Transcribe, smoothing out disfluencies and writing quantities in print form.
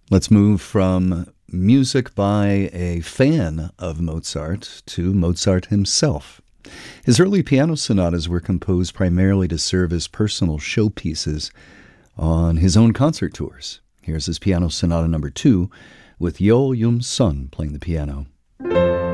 Let's move from music by a fan of Mozart to Mozart himself. His early piano sonatas were composed primarily to serve as personal showpieces on his own concert tours. Here's his Piano Sonata No. 2 with Yeol Yum Sun playing the piano.